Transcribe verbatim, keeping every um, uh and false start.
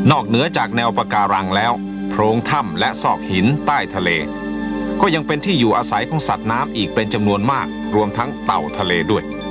นอกเหนือจากแนวปะการังแล้วโพรงถ้ำและซอกหินใต้ทะเลก็ยังเป็นที่อยู่อาศัยของสัตว์น้ำอีกเป็นจำนวนมากรวมทั้งเต่าทะเลด้วย